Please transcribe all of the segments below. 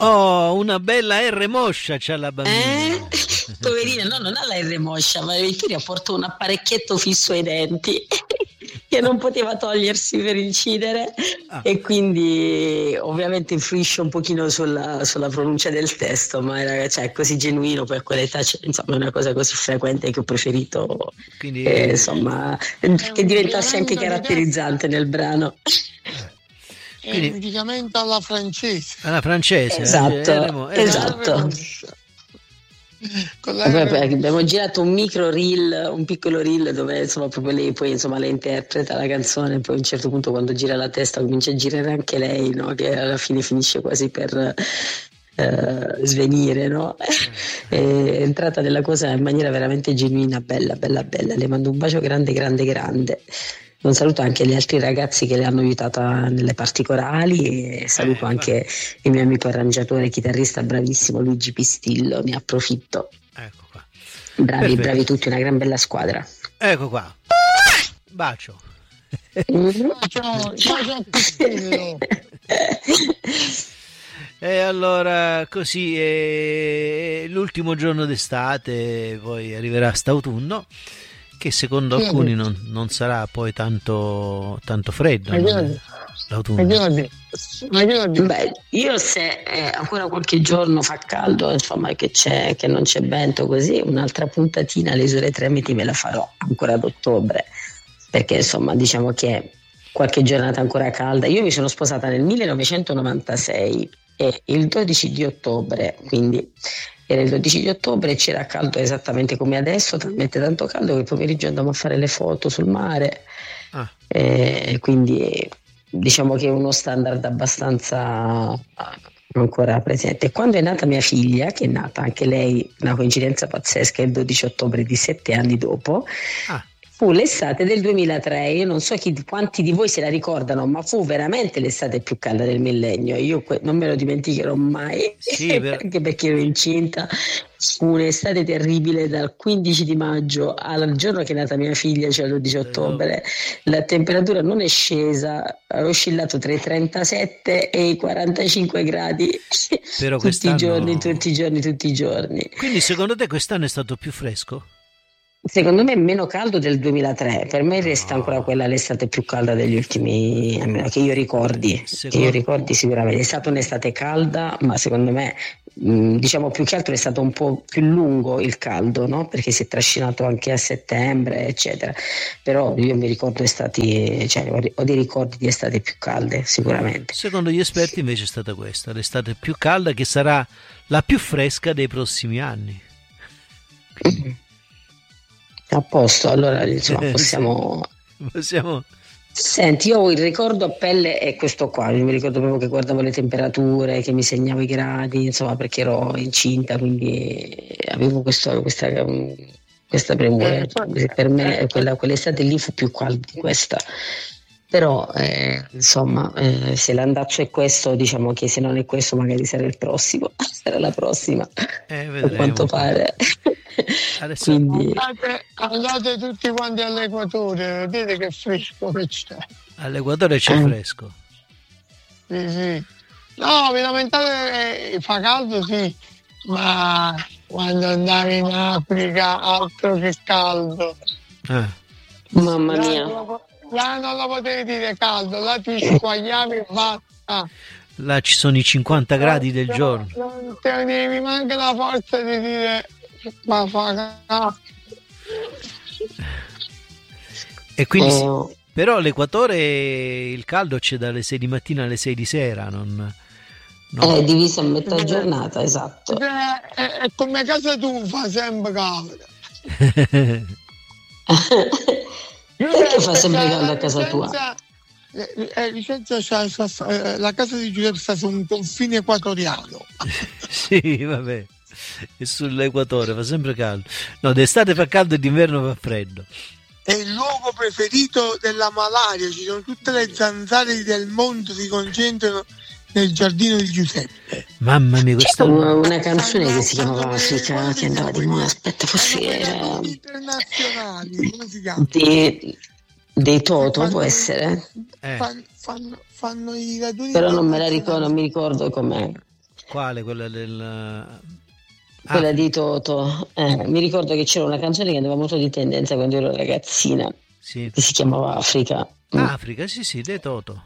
Oh, una bella R moscia c'ha la bambina. Poverina, no, non ha la R moscia, ma Vittoria porta un apparecchietto fisso ai denti che non poteva togliersi per incidere e quindi ovviamente influisce un pochino sulla pronuncia del testo, ma era, cioè, è così genuino per quell'età, insomma è una cosa così frequente che ho preferito, Quindi insomma, che diventasse anche caratterizzante nel brano. È un richiamamento alla francese. Alla francese, esatto. Abbiamo girato un piccolo reel dove insomma proprio lei poi insomma le interpreta la canzone, poi a un certo punto quando gira la testa comincia a girare anche lei, no? Che alla fine finisce quasi per svenire, no? È entrata nella cosa in maniera veramente genuina, bella. Le mando un bacio grande. Un saluto anche agli altri ragazzi che le hanno aiutata nelle parti corali e saluto anche il mio amico arrangiatore e chitarrista bravissimo Luigi Pistillo, ne approfitto. Ecco qua. Bravi tutti, una gran bella squadra. Ecco qua. Bacio. Ciao Pistillo. E allora così l'ultimo giorno d'estate, poi arriverà st'autunno, che secondo alcuni non sarà poi tanto freddo, l'autunno. Beh, io se ancora qualche giorno fa caldo, insomma che non c'è vento così, un'altra puntatina alle Isole Tremiti me la farò ancora ad ottobre, perché insomma diciamo che qualche giornata ancora calda. Io mi sono sposata nel 1996 e il 12 di ottobre, quindi era il 12 di ottobre, c'era caldo esattamente come adesso, talmente tanto caldo che il pomeriggio andavamo a fare le foto sul mare, quindi diciamo che è uno standard abbastanza ancora presente. Quando è nata mia figlia, che è nata anche lei, una coincidenza pazzesca, il 12 ottobre di 7 anni dopo, fu l'estate del 2003. Io non so quanti di voi se la ricordano, ma fu veramente l'estate più calda del millennio. Io non me lo dimenticherò mai, anche perché ero incinta. Fu un'estate terribile dal 15 di maggio al giorno che è nata mia figlia, cioè il 12 ottobre. La temperatura non è scesa, ha oscillato tra i 37 e i 45 gradi. Però tutti i giorni. Quindi secondo te quest'anno è stato più fresco? Secondo me è meno caldo del 2003, per me resta ancora quella l'estate più calda degli ultimi, almeno che io ricordi, sicuramente. È stata un'estate calda, ma secondo me diciamo più che altro è stato un po' più lungo il caldo, no? Perché si è trascinato anche a settembre, eccetera. Però io mi ricordo estati, cioè ho dei ricordi di estate più calde, sicuramente. Secondo gli esperti invece è stata questa, l'estate più calda, che sarà la più fresca dei prossimi anni. A posto, allora insomma possiamo... Senti, io il ricordo a pelle è questo qua, io mi ricordo proprio che guardavo le temperature, che mi segnavo i gradi, insomma, perché ero incinta, quindi avevo questa premura. Per me quell'estate lì fu più calda di questa. Però insomma se l'andazzo è questo, diciamo che se non è questo magari sarà il prossimo, sarà la prossima, a quanto pare. Adesso quindi andate tutti quanti all'equatore, vedete che fresco che c'è. All'equatore c'è fresco. Sì. No, vi lamentate, fa caldo sì, ma quando andavi in Africa altro che caldo. Mamma mia. Là non lo potevi dire caldo, là ti squagliavi e basta. Là ci sono i 50 gradi del giorno. Non tenevi manca la forza di dire ma fa caldo. E quindi però all'equatore il caldo c'è dalle 6 di mattina alle 6 di sera, non... È diviso a metà giornata, esatto. È come casa tua, fa sempre caldo. Perché fa sempre caldo a casa tua? La casa di Giuseppe sta su un confine equatoriale. Sì, vabbè, è sull'equatore, fa sempre caldo. No, d'estate fa caldo e d'inverno fa freddo. È il luogo preferito della malaria, ci sono tutte le zanzare del mondo, si concentrano nel giardino di Giuseppe. Mamma mia, questa una canzone che si chiamava Africa, che andava di moda, aspetta, forse era internazionali, come si chiama? Dei Toto, può essere? Fanno i raduni, però non me la ricordo, non mi ricordo com'è. Quale? Quella del... Quella di Toto. Mi ricordo che c'era una canzone che andava molto di tendenza quando ero ragazzina, sì. che si chiamava Africa. Africa, sì, De Toto.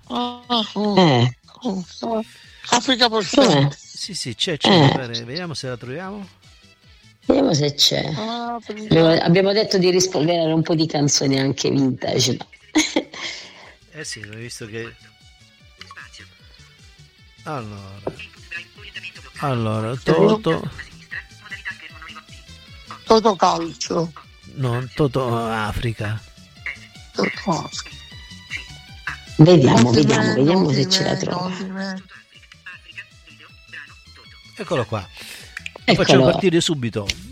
Africa Porcente. Sì, c'è. Vediamo se la troviamo. Vediamo se c'è. Abbiamo detto di rispolverare un po' di canzoni anche vintage. Sì, ho visto che... Allora, Toto Calcio. No, Toto Africa. Vediamo se ce la trovo. Eccolo qua. Lo facciamo partire subito.